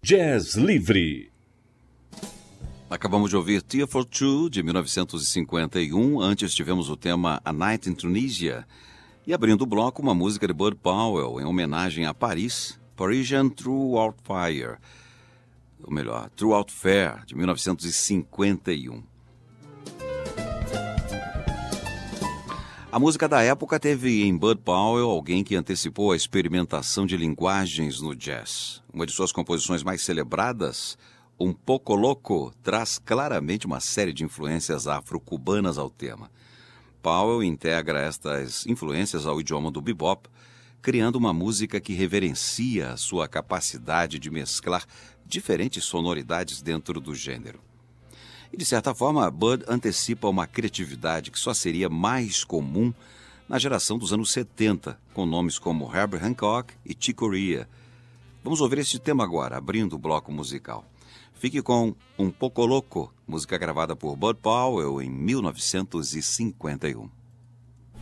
Jazz Livre. Acabamos de ouvir Tear for Two, de 1951. Antes tivemos o tema A Night in Tunisia. E abrindo o bloco, uma música de Bud Powell, em homenagem a Paris, Parisian Throughout Fire. Ou melhor, Throughout Fair, de 1951. A música da época teve em Bud Powell alguém que antecipou a experimentação de linguagens no jazz. Uma de suas composições mais celebradas, Um Poco Loco, traz claramente uma série de influências afro-cubanas ao tema. Powell integra estas influências ao idioma do bebop, criando uma música que reverencia a sua capacidade de mesclar diferentes sonoridades dentro do gênero. E, de certa forma, Bud antecipa uma criatividade que só seria mais comum na geração dos anos 70, com nomes como Herbie Hancock e Chick Corea. Vamos ouvir este tema agora, abrindo o bloco musical. Fique com Um Poco Loco, música gravada por Bud Powell em 1951.